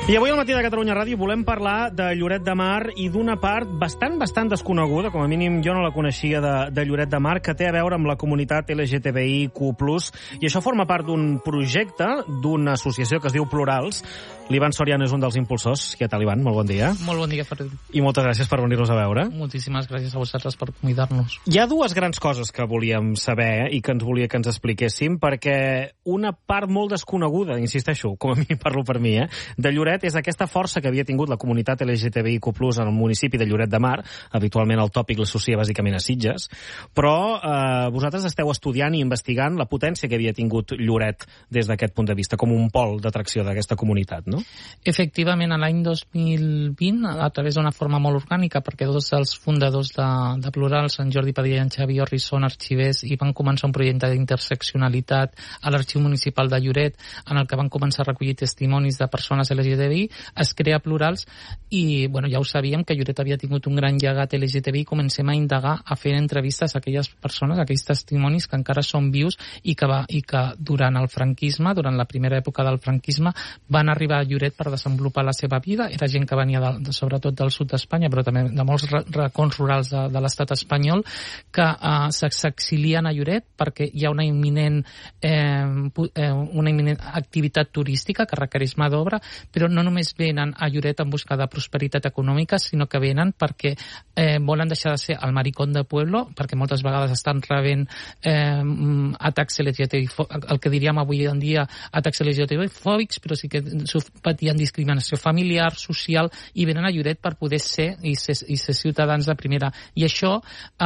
I avui al Matí de Catalunya Ràdio volem parlar de Lloret de Mar i d'una part bastant desconeguda, com a mínim jo no la coneixia, de Lloret de Mar, que té a veure amb la comunitat LGTBIQ+, i això forma part d'un projecte d'una associació que es diu Plurals. L'Ivan Soriano és un dels impulsors. Què tal, Ivan? Molt bon dia. Molt bon dia, Ferrer. I moltes gràcies per venir-nos a veure. Moltíssimes gràcies a vosaltres per convidar-nos. Hi ha dues grans coses que volíem saber i que ens volia que ens expliquéssim, perquè una part molt desconeguda, insisteixo, com a mínim parlo per mi, de Lloret, és aquesta força que havia tingut la comunitat LGTBIQ+ en el municipi de Lloret de Mar. Habitualment el tòpic l'associa bàsicament a Sitges, però vosaltres esteu estudiant i investigant la potència que havia tingut Lloret des d'aquest punt de vista, com un pol d'atracció d'aquesta comunitat, no? Efectivament, l'any 2020, a través d'una forma molt orgànica, perquè dos dels fundadors de Plurals, en Jordi Padilla i en Xavi Orri, són arxivers i van començar un projecte d'interseccionalitat a l'Arxiu Municipal de Lloret, en el que van començar a recollir testimonis de persones LGTBI. Es crea Plurals i, bueno, ja ho sabíem, que Lloret havia tingut un gran llegat LGTBI. Comencem a indagar, a fer entrevistes a aquelles persones, a aquells testimonis que encara són vius i que durant el franquisme, durant la primera època del franquisme, van arribar a Lloret per desenvolupar la seva vida. Era gent que venia sobretot del sud d'Espanya, però també de molts racons rurals de l'estat espanyol, que s'exilien a Lloret perquè hi ha una imminent activitat turística que requereix mà d'obra, però no només venen a Lloret en busca de prosperitat econòmica, sinó que venen perquè volen deixar de ser el maricón de pueblo, perquè moltes vegades estan rebent atacs LGTBI, el que diríem avui en dia atacs LGTBI fòbics, però sí que patien discriminació familiar, social, i venen a Lloret per poder ser ciutadans de primera. I això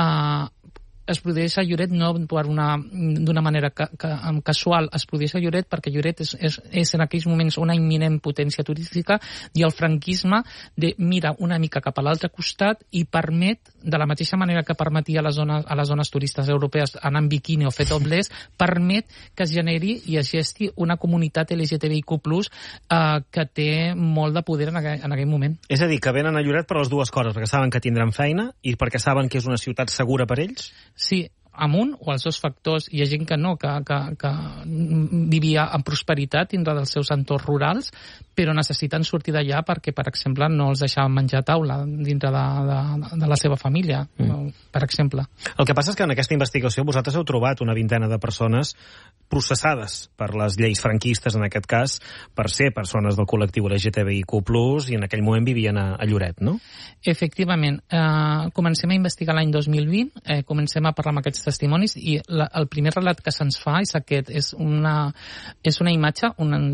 es produeix a Lloret no d'una manera casual, es produeix a Lloret perquè Lloret és en aquells moments una imminent potència turística i el franquisme mira una mica cap a l'altre costat i permet, de la mateixa manera que permetia a les zones turistes europees anar en biquini o fer topless, permet que es generi i es gesti una comunitat LGTBIQ+, que té molt de poder en aquell moment. És a dir, que venen a Lloret per les dues coses, perquè saben que tindran feina i perquè saben que és una ciutat segura per ells? Sí, amb un o els dos factors. Hi ha gent que no, que vivia en prosperitat dintre dels seus entorns rurals, però necessiten sortir d'allà perquè, per exemple, no els deixaven menjar a taula dintre de la seva família, per exemple. El que passa és que en aquesta investigació vosaltres heu trobat una vintena de persones processades per les lleis franquistes, en aquest cas, per ser persones del col·lectiu LGTBIQ+, i en aquell moment vivien a Lloret, no? Efectivament. Comencem a investigar l'any 2020, comencem a parlar amb aquests testimonis i el primer relat que se'ns fa és aquest, és una imatge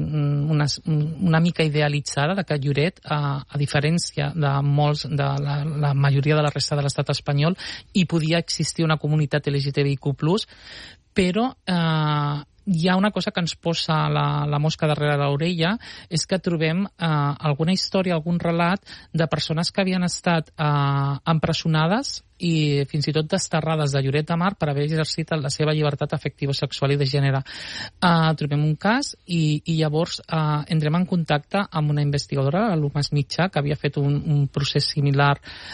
una mica idealitzada de que Lloret, a diferència de la majoria de la resta de l'estat espanyol, hi podia existir una comunitat LGTBIQ+, però hi ha una cosa que ens posa la mosca darrere l'orella, és que trobem alguna història, algun relat de persones que havien estat empresonades i fins i tot desterrades de Lloret de Mar per haver exercit la seva llibertat afectiva, sexual i de gènere. Trobem un cas i llavors entrem en contacte amb una investigadora, l'Umas Mitjà, que havia fet un procés similar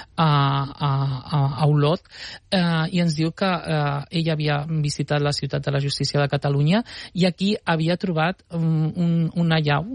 a Olot, i ens diu que ella havia visitat la Ciutat de la Justícia de Catalunya i aquí havia trobat una llau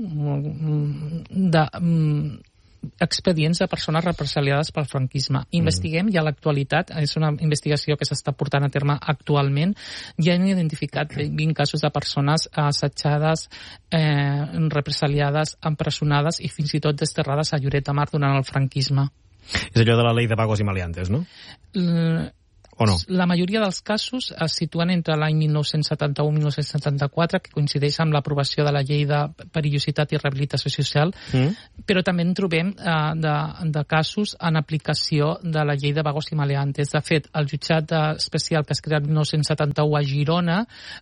expedients de persones represaliades pel franquisme. Investiguem i a l'actualitat, és una investigació que s'està portant a terme actualment, ja hem identificat 20 casos de persones assetjades, represaliades, empresonades i fins i tot desterrades a Lloret de Mar durant el franquisme. És allò de la llei de vagos i maleantes, no? O no? La majoria dels casos es situen entre l'any 1971 i 1974, que coincideix amb l'aprovació de la llei de perillositat i rehabilitació social, però també en trobem de casos en aplicació de la llei de vagos i maleantes. De fet, el jutjat especial que es crea el 1971 a Girona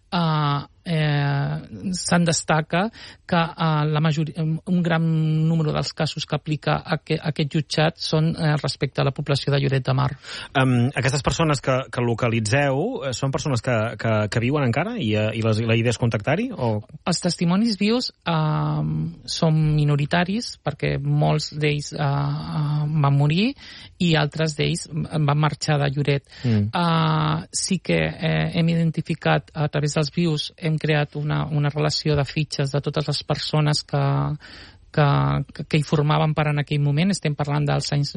se'n destaca que un gran número dels casos que aplica aquest jutjat són respecte a la població de Lloret de Mar. Aquestes persones que localitzeu són persones que viuen encara i la idea és contactar-hi? Els testimonis vius són minoritaris perquè molts d'ells van morir i altres d'ells van marxar de Lloret. Sí que hem identificat a través dels vius, hem creat una relació de fitxes de totes les persones que hi formaven part en aquell moment. Estem parlant dels anys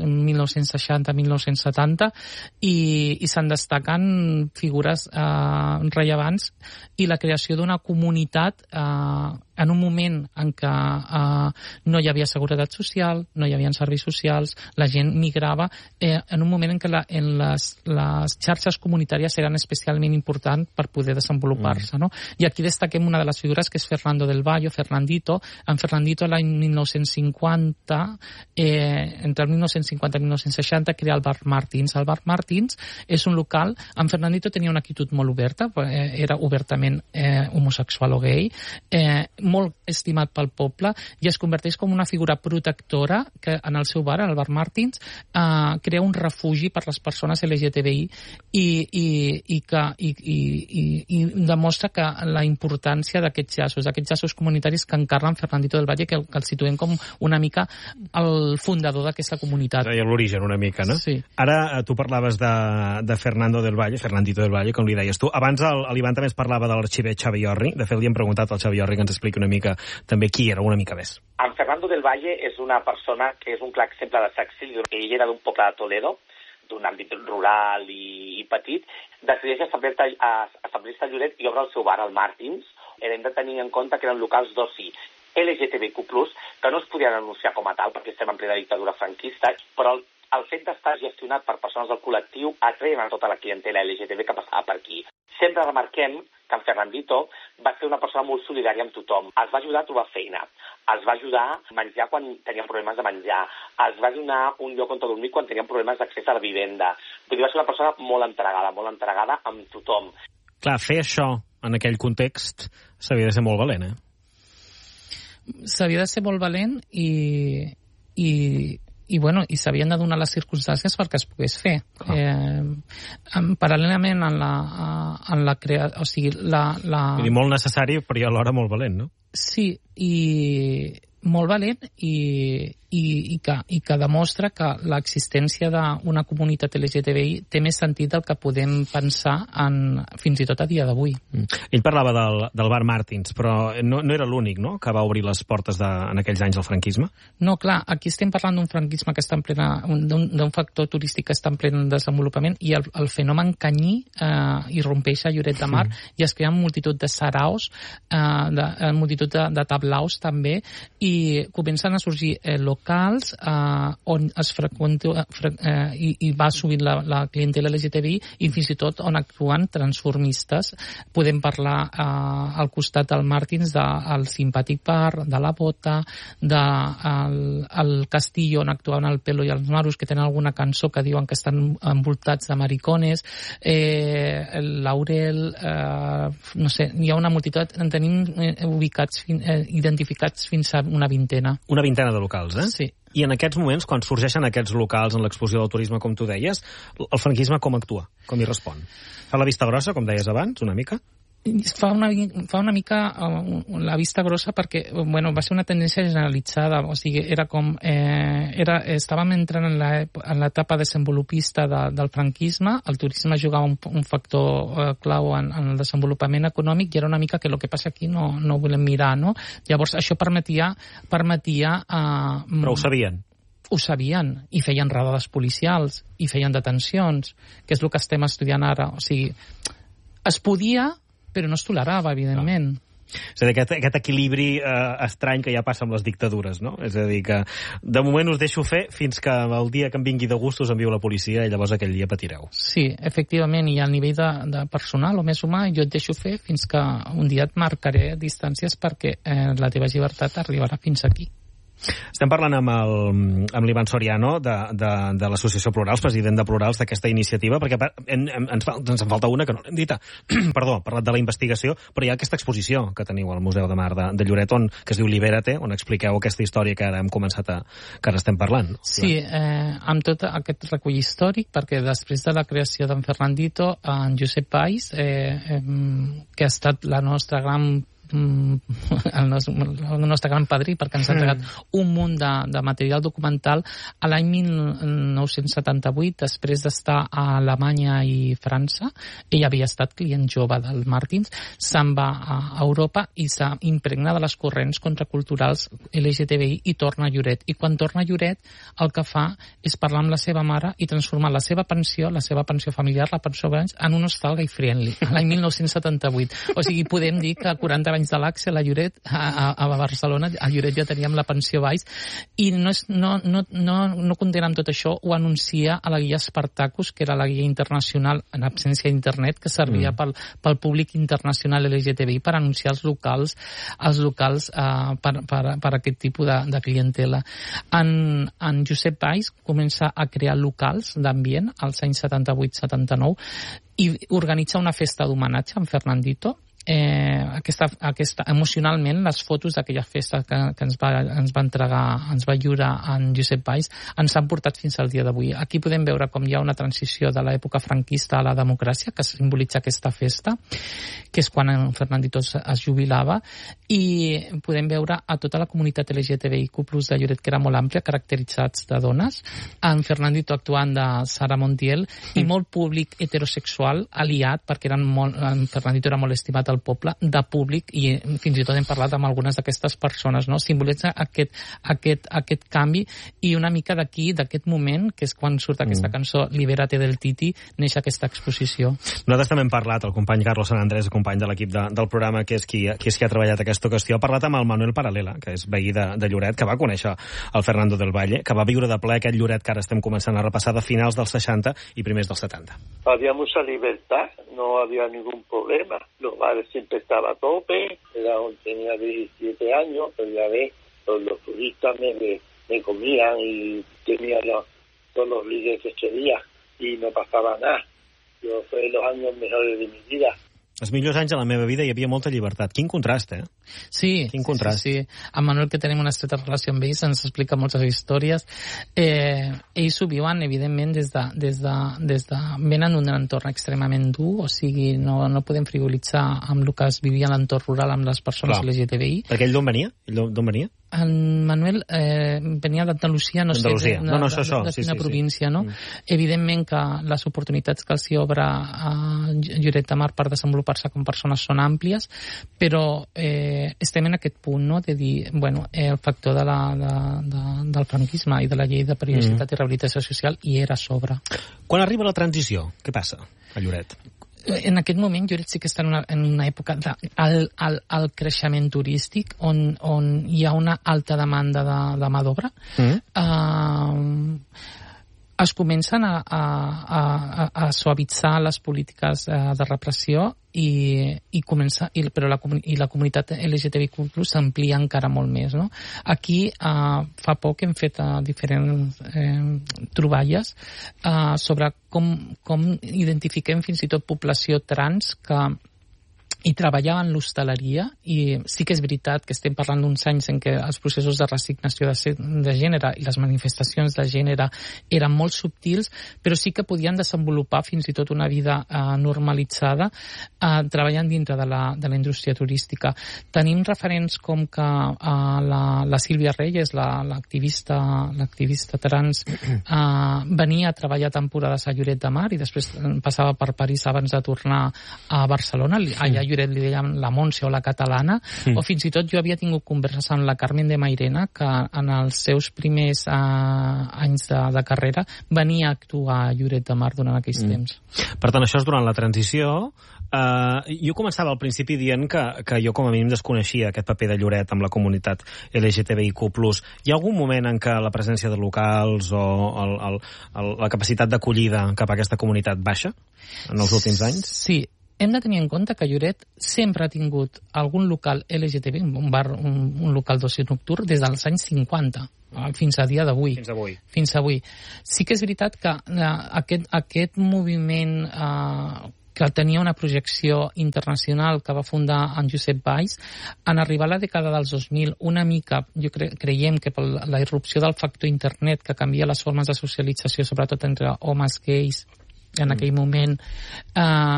1960-1970 i se'n destaquen figures rellevants i la creació d'una comunitat en un moment en què no hi havia seguretat social, no hi havia serveis socials, la gent migrava, en un moment en què les xarxes comunitàries eren especialment importants per poder desenvolupar-se, no? I aquí destaquem una de les figures que és Fernando del Valle, Fernandito. En Fernandito l'any 1950, entre el 1950 i 1960, crea el Bar Martins. El Bar Martins és un local... En Fernandito tenia una actitud molt oberta, era obertament homosexual o gay, molt estimat pel poble, i es converteix com una figura protectora que en el seu bar, el Bar Martins, crea un refugi per les persones LGTBI i demostra que la importància d'aquests llaços comunitaris que encarnen Fernandito del Valle, que el situem com una mica el fundador d'aquesta comunitat. L'origen una mica, no? Sí. Ara tu parlaves de Fernandito del Valle, com li deies tu. Abans l'Ivan també es parlava de l'arxiver Xavi Orri. De fet, li hem preguntat al Xavi Orri que ens expliqui una mica també qui era, una mica més. En Fernando del Valle és una persona que és un clar exemple de s'exili. Ell era d'un poble de Toledo, d'un àmbit rural i petit. Decideix establir-se a Lloret i obre el seu bar, el Martins. Hem de tenir en compte que eren locals d'oci LGTBQ+, que no es podien anunciar com a tal perquè estem en plena dictadura franquista, però el fet d'estar gestionat per persones del col·lectiu atreien a tota la clientela LGTB que passava per aquí. Sempre remarquem que en Fernandito va ser una persona molt solidària amb tothom. Els va ajudar a trobar feina, els va ajudar a menjar quan tenien problemes de menjar, els va donar un lloc on dormir quan tenien problemes d'accés a la vivenda. Vull dir, va ser una persona molt entregada amb tothom. Clar, fer això en aquell context s'havia de ser molt valent, S'havia de ser molt valent i s'havien de donar les circumstàncies perquè es pogués fer. Paral·lelament en la creació... O sigui, molt necessari, però alhora molt valent, no? Sí, i molt valent i que demostra que l'existència d'una comunitat LGTBI té més sentit del que podem pensar fins i tot a dia d'avui. Ell parlava del Bar Martins, però no era l'únic, no?, que va obrir les portes en aquells anys del franquisme? No, clar, aquí estem parlant d'un franquisme que està en plena... d'un factor turístic que està en ple desenvolupament i el fenomen canyí irrompeix a Lloret de Mar i es creen multitud de saraos, multitud de tablaos també, i comencen a sorgir locals on es freqüenta i va subint la clientela LGTBI i fins i tot on actuen transformistes. Podem parlar al costat del Martins del Simpàtic Bar, de la Bota, del Castillo on actuen el Pelo i els Maros, que tenen alguna cançó que diuen que estan envoltats de maricones, Laurel, no sé, hi ha una multitud, en tenim identificats fins a una vintena. Una vintena de locals, Sí. I en aquests moments, quan sorgeixen aquests locals en l'explosió del turisme, com tu deies, el franquisme com actua? Com hi respon? Fa la vista grossa, com deies abans, una mica? Fa una mica la vista grossa perquè va ser una tendència generalitzada, o sigui, era com estàvem entrant en l'etapa desenvolupista del franquisme, el turisme jugava un factor clau en el desenvolupament econòmic i era una mica que el que passa aquí no ho volem mirar, no? Llavors això permetia però ho sabien? Ho sabien, i feien radades policials, i feien detencions, que és el que estem estudiant ara. O sigui, es podia, però no es tolerava, evidentment. És a dir, aquest equilibri estrany que ja passa amb les dictadures, no? És a dir, que de moment us deixo fer fins que el dia que em vingui de gust us enviu la policia i llavors aquell dia patireu. Sí, efectivament, i a nivell de personal o més humà, jo et deixo fer fins que un dia et marcaré distàncies perquè la teva llibertat arribarà fins aquí. Estem parlant amb l'Ivan Soriano de l'Associació Plurals, president de Plurals, d'aquesta iniciativa, perquè ens en falta una que no l'hem dit. Perdó, ha parlat de la investigació, però hi ha aquesta exposició que teniu al Museu de Mar de Lloret, que es diu Libérate, on expliqueu aquesta història que ara hem començat que ara estem parlant. Sí, amb tot aquest recull històric, perquè després de la creació d'en Fernandito, en Josep Valls, que ha estat la nostra gran el nostre gran padrí, perquè ens ha entregat un munt de material documental. A l'any 1978, després d'estar a Alemanya i França, ell havia estat client jove del Martins, se'n va a Europa i s'impregna de les corrents contraculturals LGTBI i torna a Lloret. I quan torna a Lloret, el que fa és parlar amb la seva mare i transformar la seva pensió familiar, la pensió Banys, en un hostal gay friendly, l'any 1978. O sigui, podem dir que 40 anys de l'Àxel a Lloret, a Barcelona, a Lloret ja teníem la pensió Valls, i no content amb tot això, ho anuncia a la guia Spartacus, que era la guia internacional, en absència d'internet, que servia pel públic internacional LGTBI per anunciar els locals per aquest tipus de clientela. En Josep Valls comença a crear locals d'ambient als anys 78-79 i organitza una festa d'homenatge amb Fernandito. Emocionalment, les fotos d'aquella festa que ens va entregar, ens va lliurar en Josep Valls, ens han portat fins al dia d'avui. Aquí podem veure com hi ha una transició de l'època franquista a la democràcia, que simbolitza aquesta festa, que és quan en Fernandito es jubilava, i podem veure a tota la comunitat LGTBIQ+ de Lloret, que era molt àmplia, caracteritzats de dones, en Fernandito actuant de Sara Montiel, i molt públic heterosexual aliat, perquè en Fernandito era molt estimat al poble, de públic, i fins i tot hem parlat amb algunes d'aquestes persones, no? Simbolitza aquest canvi, i una mica d'aquí, d'aquest moment, que és quan surt aquesta cançó Libérate del Titi, neix aquesta exposició. Nosaltres també hem parlat, el company Carlos San Andrés, company de l'equip del programa, que és qui ha treballat aquesta qüestió, ha parlat amb el Manuel Paralela, que és veí de Lloret, que va conèixer el Fernando del Valle, que va viure de ple aquest Lloret que ara estem començant a repassar de finals dels 60 i primers dels 70. Había mucha libertad, no había ningún problema. Los bares siempre estaba a tope, tenía 17 años, pero ya ves, los turistas me comían y tenía todos los líderes que quería y no pasaba nada. Yo fue los años mejores de mi vida. Els millors anys de la meva vida hi havia molta llibertat. Quin contrast, eh? Sí, quin contrast. Sí. Amb Manuel, que tenim una estreta relació amb ells, ens explica moltes històries. Ells ho viuen, evidentment, des de venen d'un entorn extremament dur, o sigui, no podem frivolitzar amb el que es vivia a l'entorn rural amb les persones LGTBI. Perquè ell d'on venia? D'on venia? En Manuel venia d'Andalusia, no sé, de quina província, no? Evidentment que les oportunitats que els hi obre a Lloret de Mar per desenvolupar-se com persones són àmplies, però estem en aquest punt, no?, de dir, bueno, el factor del franquisme i de la llei de periodicitat i rehabilitació social hi era a sobre. Quan arriba la transició, què passa a Lloret? En aquest moment Lloret sí que està en una època del creixement turístic on hi ha una alta demanda de mà d'obra. Es comencen a suavitzar les polítiques de repressió però la comunitat LGTBIQ+ s'amplia encara molt més, no? Aquí fa poc hem fet diferents troballes sobre com identifiquem fins i tot població trans i treballava en l'hostaleria, i sí que és veritat que estem parlant d'uns anys en què els processos de resignació de gènere i les manifestacions de gènere eren molt subtils, però sí que podien desenvolupar fins i tot una vida normalitzada treballant dintre de la indústria turística. Tenim referents com que la Sílvia Reyes, l'activista trans, venia a treballar temporades a Lloret de Mar i després passava per París abans de tornar a Barcelona. Allà Lloret li deien la Montse o la catalana, o fins i tot jo havia tingut converses amb la Carmen de Mairena, que en els seus primers anys de carrera venia a actuar a Lloret de Mar durant aquells temps. Per tant, això és durant la transició. Jo començava al principi dient que jo com a mínim desconeixia aquest paper de Lloret amb la comunitat LGTBIQ+. Hi ha algun moment en què la presència de locals o la capacitat d'acollida cap a aquesta comunitat baixa en els últims anys? Sí. Hem de tenir en compte que Lloret sempre ha tingut algun local LGTB, un local d'oci nocturn, des dels anys 50 fins a dia d'avui. Fins avui. Sí que és veritat que aquest moviment que tenia una projecció internacional que va fundar en Josep Valls, en arribar a la dècada dels 2000, una mica, creiem que per la irrupció del factor internet que canvia les formes de socialització, sobretot entre homes gais en aquell moment,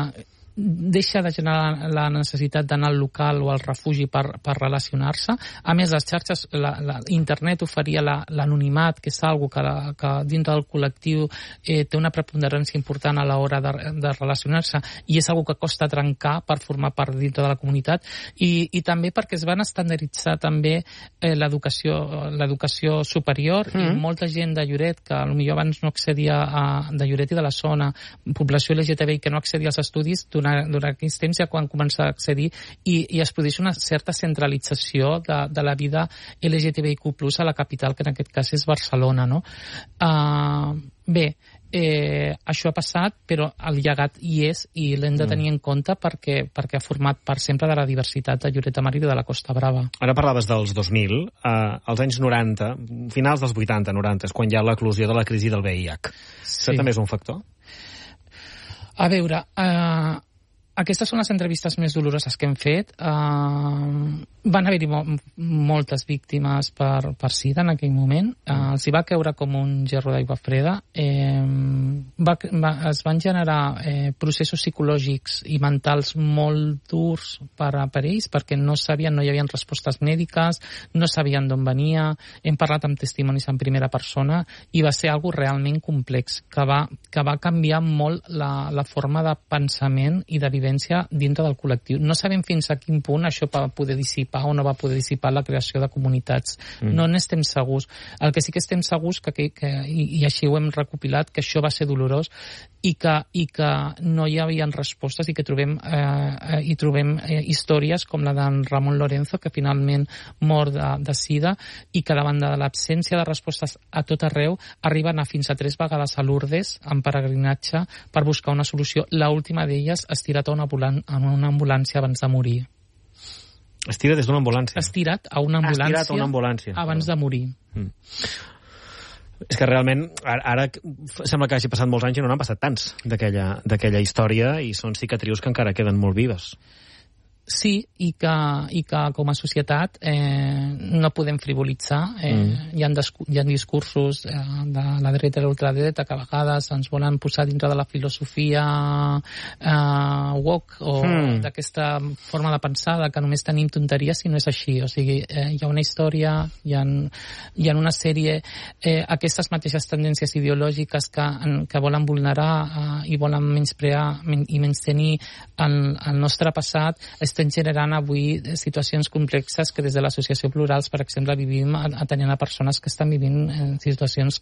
deixa de generar la necessitat d'anar al local o al refugi per relacionar-se. A més, les xarxes, internet oferia l'anonimat, que és algo que dintre del col·lectiu té una preponderància important a l'hora de relacionar-se, i és algo que costa trencar per formar part dintre de la comunitat, i també perquè es van estandarditzar també l'educació superior, i molta gent de Lloret, que potser abans no accedia de Lloret i de la zona, població LGTBI que no accedia als estudis, durant aquells temps ja quan comença a accedir, i es produeix una certa centralització de la vida LGTBIQ+ a la capital, que en aquest cas és Barcelona, no? Bé, això ha passat, però el llegat hi és i l'hem de tenir en compte perquè ha format part sempre de la diversitat de Lloret de Mar i de la Costa Brava. Ara parlaves dels 2000, als anys 90, finals dels 80-90, és quan hi ha l'eclosió de la crisi del VIH. Això també és un factor? A veure, aquestes són les entrevistes més doloroses que hem fet. Van haver-hi moltes víctimes per SIDA en aquell moment. Els hi va caure com un gerro d'aigua freda. Es van generar processos psicològics i mentals molt durs per ells, perquè no hi havia respostes mèdiques, no sabien d'on venia. Hem parlat amb testimonis en primera persona i va ser algo realment complex, que va canviar molt la forma de pensament i de vivència dintre del col·lectiu. No sabem fins a quin punt això va poder dissipar o no va poder dissipar la creació de comunitats. No n'estem segurs. El que sí que estem segurs, i així ho hem recopilat, que això va ser dolorós i que no hi havia respostes, i que trobem històries com la d'en Ramon Lorenzo, que finalment mor de SIDA, i que davant de l'absència de respostes a tot arreu arriba a anar fins a 3 vegades a Lourdes en peregrinatge per buscar una solució. L'última d'elles estirat a una ambulància abans de morir. Estira des d'una ambulància? Estirat a una ambulància abans de morir. És que realment, ara sembla que hagi passat molts anys i no n'han passat tants d'aquella història, i són cicatrius que encara queden molt vives. Sí, i que com a societat no podem frivolitzar. Hi ha discursos de la dreta i l'ultradreta que a vegades ens volen posar dintre de la filosofia woke o d'aquesta forma de pensar que només tenim tonteries, i no és així. O sigui, hi ha una història, hi ha una sèrie, aquestes mateixes tendències ideològiques que volen vulnerar i volen menysprear i menystenir el nostre passat, estem generant avui situacions complexes que des de l'Associació Plurals, per exemple, vivim atenent a persones que estan vivint en situacions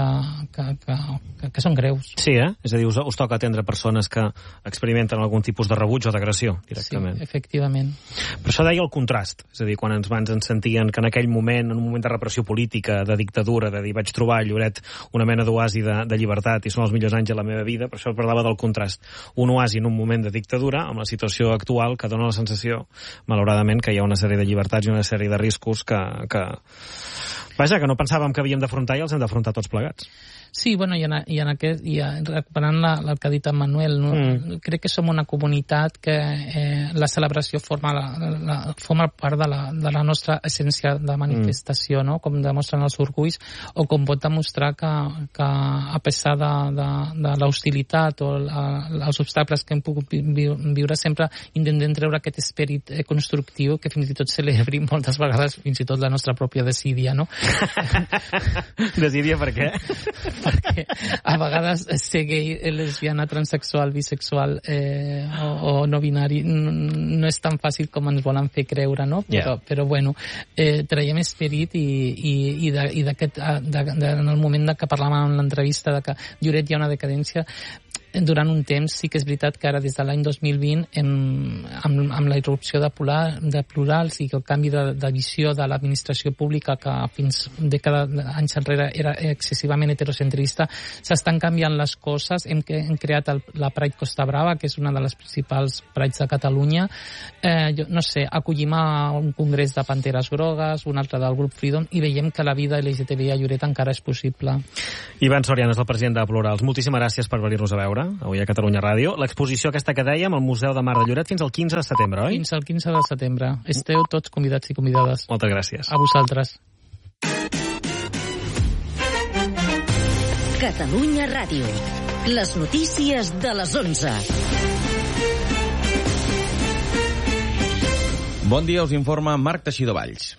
que són greus. Sí, És a dir, us toca atendre persones que experimenten algun tipus de rebuig o d'agressió, directament. Sí, efectivament. Per això deia el contrast. És a dir, quan ens sentien que en aquell moment, en un moment de repressió política, de dictadura, de dir, vaig trobar a Lloret una mena d'oasi de llibertat i són els millors anys de la meva vida, per això parlava del contrast. Un oasi en un moment de dictadura, amb la situació actual, que dona la sensació, malauradament, que hi ha una sèrie de llibertats i una sèrie de riscos que no pensàvem que havíem d'afrontar i els hem d'afrontar tots plegats. Sí, bueno, i recuperant el que ha dit en Manuel, crec que som una comunitat que la celebració forma part de la nostra essència de manifestació, no? Com demostren els orgulls, o com pot demostrar que a pesar de l'hostilitat o els obstacles que hem pogut viure, sempre intentem treure aquest esperit constructiu que fins i tot celebri moltes vegades fins i tot la nostra pròpia desídia, no? Desídia per què? Perquè a vegades ser gay, lesbiana, transexual, bisexual o no binari no és tan fàcil com ens volen fer creure, no? Però bueno, traiem esperit i en el moment que parlàvem en l'entrevista de que Lloret hi ha una decadència, durant un temps sí que és veritat que ara des de l'any 2020 amb la irrupció de plurals i el canvi de visió de l'administració pública, que fins anys enrere era excessivament heterocentrista, s'estan canviant les coses. Hem creat la Pride Costa Brava, que és una de les principals prides de Catalunya. No sé, acollim a un congrés de Panteres Grogues, un altre del grup Freedom, i veiem que la vida LGTBI a Lloret encara és possible. Ivan Soriano és el president de Plurals. Moltíssimes gràcies per venir-nos a veure avui a Catalunya Ràdio. L'exposició aquesta que dèiem al Museu de Mar de Lloret fins al 15 de setembre, oi? Fins al 15 de setembre. Esteu tots convidats i convidades. Moltes gràcies. A vosaltres. Catalunya Ràdio. Les notícies de les 11. Bon dia, us informa Marc Teixidor Valls.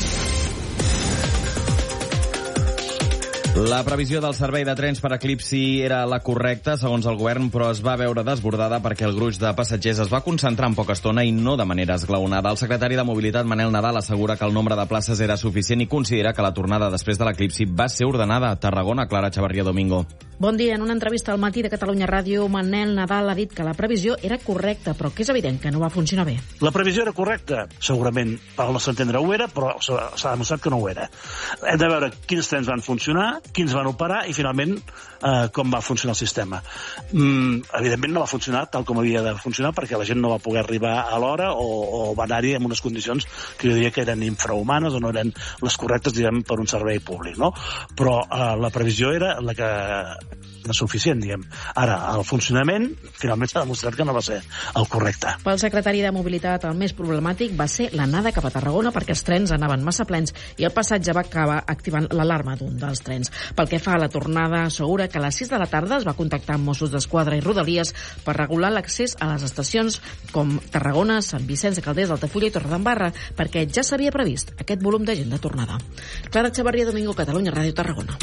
La previsió del servei de trens per Eclipsi era la correcta, segons el govern, però es va veure desbordada perquè el gruix de passatgers es va concentrar en poca estona i no de manera esglaonada. El secretari de Mobilitat, Manel Nadal, assegura que el nombre de places era suficient i considera que la tornada després de l'Eclipsi va ser ordenada. Tarragona, Clara Chavarría Domingo. Bon dia. En una entrevista al Matí de Catalunya Ràdio, Manel Nadal ha dit que la previsió era correcta, però que és evident que no va funcionar bé. La previsió era correcta? Segurament, al nostre entendre ho era, però s'ha demostrat que no ho era. Hem de veure quins trens van funcionar, quins van operar i, finalment, com va funcionar el sistema. Evidentment no va funcionar tal com havia de funcionar perquè la gent no va poder arribar a l'hora o va anar-hi en unes condicions que jo diria que eren infrahumanes o no eren les correctes, diguem, per un servei públic, no? Però la previsió era la que era suficient, diguem. Ara, el funcionament, finalment s'ha demostrat que no va ser el correcte. Pel secretari de Mobilitat, el més problemàtic va ser l'anada cap a Tarragona perquè els trens anaven massa plens i el passatge va acabar activant l'alarma d'un dels trens. Pel que fa a la tornada, assegura que a les 6 de la tarda es va contactar amb Mossos d'Esquadra i Rodalies per regular l'accés a les estacions com Tarragona, Sant Vicenç de Calders, Altafulla i Torredembarra, perquè ja s'havia previst aquest volum de gent de tornada. Clara Chavarría Domingo, Catalunya Ràdio, Tarragona.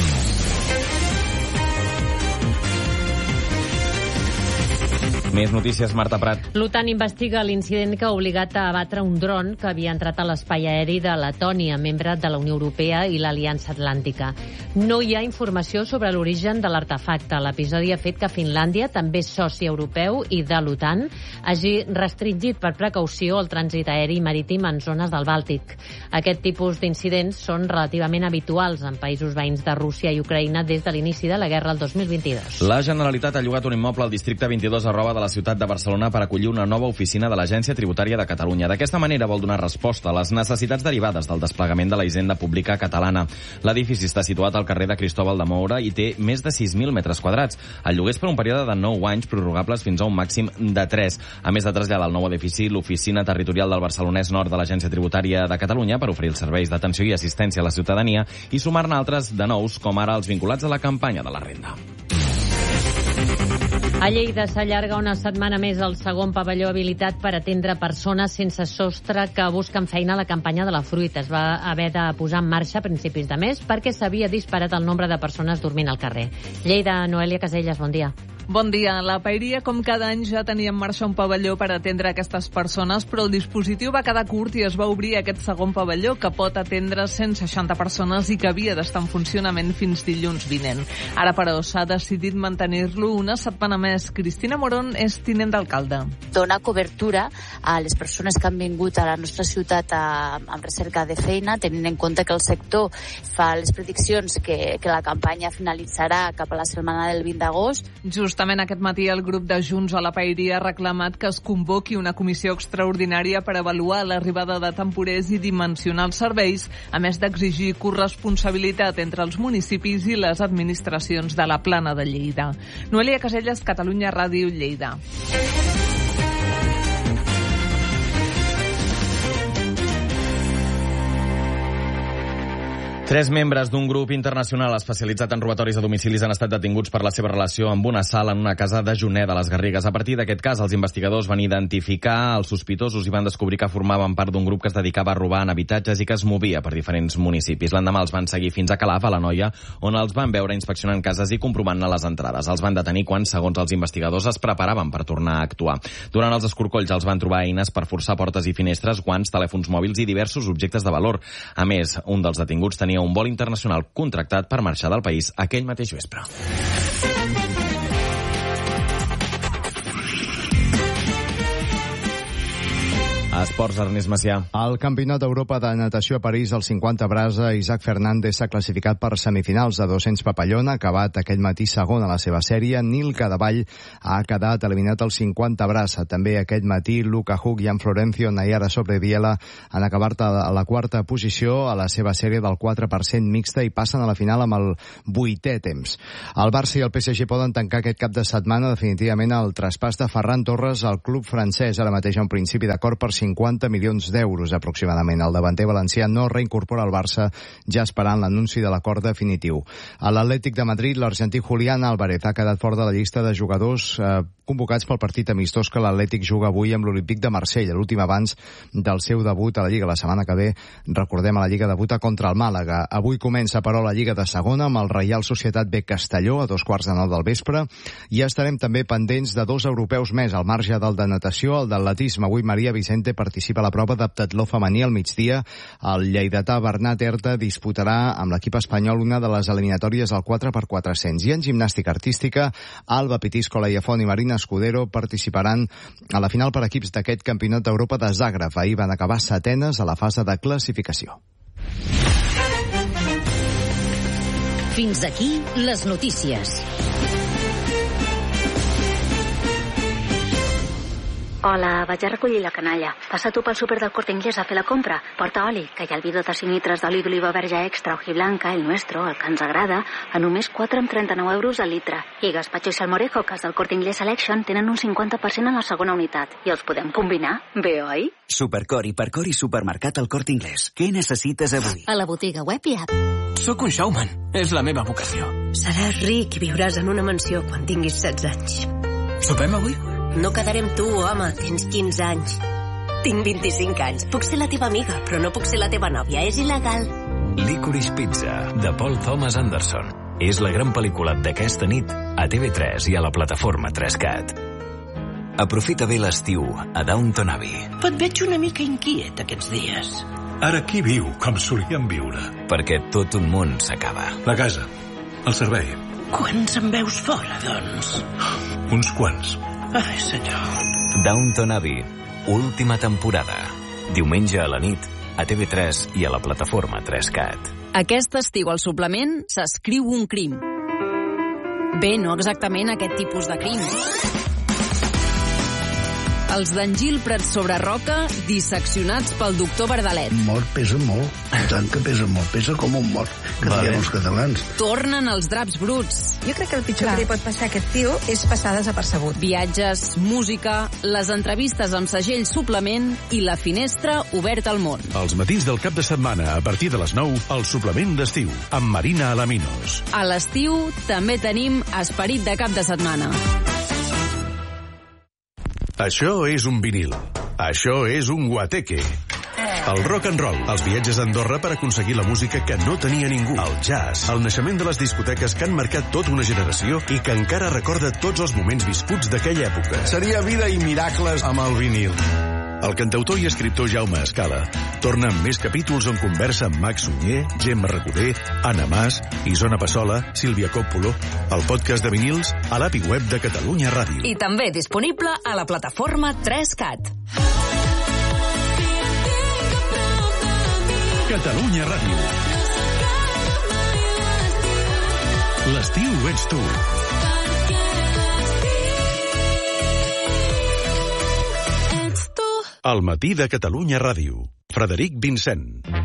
Més notícies, Marta Prat. L'OTAN investiga l'incident que ha obligat a abatre un dron que havia entrat a l'espai aeri de Letònia, membre de la Unió Europea i l'Aliança Atlàntica. No hi ha informació sobre l'origen de l'artefacte. L'episodi ha fet que Finlàndia, també soci europeu i de l'OTAN, hagi restringit per precaució el trànsit aeri marítim en zones del Bàltic. Aquest tipus d'incidents són relativament habituals en països veïns de Rússia i Ucraïna des de l'inici de la guerra el 2022. La Generalitat ha llogat un immoble al districte 22 a Roba de la ciutat de Barcelona per acollir una nova oficina de l'Agència Tributària de Catalunya. D'aquesta manera vol donar resposta a les necessitats derivades del desplegament de la hisenda pública catalana. L'edifici està situat al carrer de Cristóbal de Moura i té més de 6.000 metres quadrats. El lloguer és per un període de 9 anys, prorrogables fins a un màxim de 3. A més de traslladar al nou edifici l'oficina territorial del Barcelonès Nord de l'Agència Tributària de Catalunya per oferir els serveis d'atenció i assistència a la ciutadania i sumar-ne altres de nous, com ara els vinculats a la campanya de la renda. A Lleida s'allarga una setmana més el segon pavelló habilitat per atendre persones sense sostre que busquen feina a la campanya de la fruita. Es va haver de posar en marxa a principis de mes perquè s'havia disparat el nombre de persones dormint al carrer. Lleida, Noelia Caselles, bon dia. Bon dia. La Paeria, com cada any, ja tenia en marxa un pavelló per atendre aquestes persones, però el dispositiu va quedar curt i es va obrir aquest segon pavelló que pot atendre 160 persones i que havia d'estar en funcionament fins dilluns vinent. Ara, però, s'ha decidit mantenir-lo una setmana més. Cristina Morón és tinent d'alcalde. Dona cobertura a les persones que han vingut a la nostra ciutat amb recerca de feina, tenint en compte que el sector fa les prediccions que la campanya finalitzarà cap a la setmana del 20 d'agost. Justament aquest matí el grup de Junts a la Paeria ha reclamat que es convoqui una comissió extraordinària per avaluar l'arribada de temporers i dimensionar els serveis, a més d'exigir corresponsabilitat entre els municipis i les administracions de la Plana de Lleida. Noelia Caselles, Catalunya Ràdio, Lleida. Tres membres d'un grup internacional especialitzat en robatoris a domicilis han estat detinguts per la seva relació amb una sala en una casa de Juneda, a les Garrigues. A partir d'aquest cas, els investigadors van identificar els sospitosos i van descobrir que formaven part d'un grup que es dedicava a robar en habitatges i que es movia per diferents municipis. L'endemà els van seguir fins a Calaf, a l'Anoia, on els van veure inspeccionant cases i comprovant-ne les entrades. Els van detenir quan, segons els investigadors, es preparaven per tornar a actuar. Durant els escorcolls els van trobar eines per forçar portes i finestres, guants, telèfons mòbils i diversos objectes de valor. A més, un dels detinguts tenia un vol internacional contractat per marxar del país aquell mateix vespre. Esports, Ernest Macià. Al Campionat d'Europa de Natació a París, el 50 brasa, Isaac Fernández s'ha classificat per semifinals de 200 papallona, ha acabat aquell matí segon a la seva sèrie. Nil Cadavall ha quedat eliminat al 50 brasa. També aquell matí Luca Huck, Jan Florencio, Nayara Sobreviela han acabat a la quarta posició a la seva sèrie del 4% mixta i passen a la final amb el 8è temps. El Barça i el PSG poden tancar aquest cap de setmana definitivament el traspàs de Ferran Torres al club francès. Ara mateix hi ha un principi d'acord per 50 50 milions d'euros aproximadament. El davanter valencià no reincorpora el Barça, ja esperant l'anunci de l'acord definitiu. A l'Atlètic de Madrid, l'argentí Julián Álvarez ha quedat fora de la llista de jugadors convocats pel partit amistós que l'Atlètic juga avui amb l'Olímpic de Marsella, l'últim abans del seu debut a la Lliga. La setmana que ve, recordem, a la Lliga debuta contra el Màlaga. Avui comença, però, la Lliga de Segona amb el Reial Societat B Castelló a 2:15 del vespre, i estarem també pendents de 2 europeus més al marge del de natació, el d'atletisme. Avui Maria Vicente participa a la prova d'heptatló femení al migdia. El lleidatà Bernat Herta disputarà amb l'equip espanyol una de les eliminatòries al 4x400. I en gimnàstica artística, Alba Pitíscola i Afon i Marina Escudero participaran a la final per equips d'aquest Campionat d'Europa de Zagreb. Ahir van acabar setenes a la fase de classificació. Fins aquí les notícies. Hola, vaig a recollir la canalla. Passa tu pel súper del Corte Inglés a fer la compra. Porta oli, que hi ha el bidó de 5 litres d'oli d'oliva verge extra hojiblanca, el nuestro, el que ens agrada, a només 4,39 euros al litre. I gazpacho i salmorejo, que els del Corte Inglés Selection tenen un 50% en la segona unitat. I els podem combinar, bé, oi? Supercor, Hipercor i Supermercat al Corte Inglés. Què necessites avui? A la botiga web i app. Soc un showman. És la meva vocació. Seràs ric i viuràs en una mansió quan tinguis 16 anys. Sopem avui? No quedaré amb tu, home, tens 15 anys. Tinc 25 anys. Puc ser la teva amiga, però no puc ser la teva nòvia. És il·legal. Licorice Pizza, de Paul Thomas Anderson. És la gran pel·lícula d'aquesta nit a TV3 i a la plataforma 3CAT. Aprofita bé l'estiu a Downton Abbey. Et veig una mica inquiet aquests dies. Ara qui viu com solíem viure? Perquè tot un món s'acaba. La casa, el servei. Quants en veus fora, doncs? Uns quants. Ai, senyor. Downton Abbey, última temporada. Diumenge a la nit, a TV3 i a la plataforma 3CAT. Aquest estiu al suplement s'escriu un crim. Bé, no exactament aquest tipus de crim. Els d'Engil Prats sobre Roca, disseccionats pel doctor Verdalet. Mort pesa molt, tant que pesa molt, pesa com un mort, que diem els catalans. Tornen els draps bruts. Jo crec que el pitjor que li pot passar a aquest tio és passar desapercebut. Viatges, música, les entrevistes amb segell suplement i la finestra oberta al món. Els matins del cap de setmana, a partir de les 9, el suplement d'estiu, amb Marina Alaminos. A l'estiu també tenim esperit de cap de setmana. Això és un vinil. Això és un guateque. El rock and roll, els viatges a Andorra per aconseguir la música que no tenia ningú. El jazz, el naixement de les discoteques que han marcat tota una generació i que encara recorda tots els moments viscuts d'aquella època. Seria vida i miracles amb el vinil. El cantautor i escriptor Jaume Escala torna amb més capítols on conversa amb Max Sunyer, Gemma Recoder, Anna Mas, Isona Passola, Sílvia Coppola, el podcast de vinils a l'API web de Catalunya Ràdio. I també disponible a la plataforma 3CAT. Catalunya Ràdio. L'estiu ets tu. Al matí de Catalunya Ràdio. Frederic Vincent.